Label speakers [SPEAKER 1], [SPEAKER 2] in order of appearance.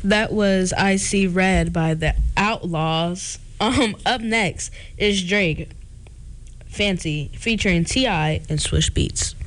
[SPEAKER 1] That was I See Red by the Outlaws. Up next is Drake, Fancy, featuring T.I. and Swish Beats.